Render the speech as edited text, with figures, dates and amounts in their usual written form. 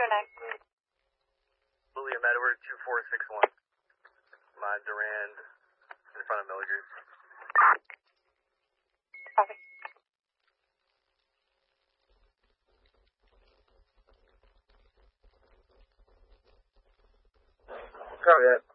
William Edward 2461. My Durand in front of Milligers. Copy. Copy that.